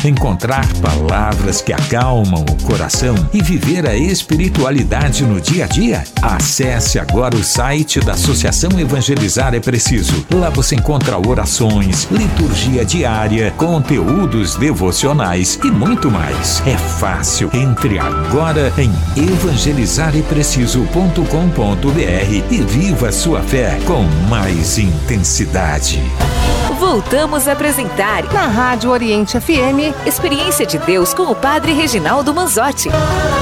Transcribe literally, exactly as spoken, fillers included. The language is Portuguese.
encontrar palavras que acalmam o coração e viver a espiritualidade no dia a dia? Acesse agora o site da Associação Evangelizar é Preciso. Lá você encontra orações, liturgia diária, conteúdos devocionais e muito mais. É fácil. Entre agora em evangelizar é preciso ponto com ponto br e viva sua fé com mais intensidade. Voltamos a apresentar na Rádio Oriente F M Experiência de Deus com o Padre Reginaldo Manzotti.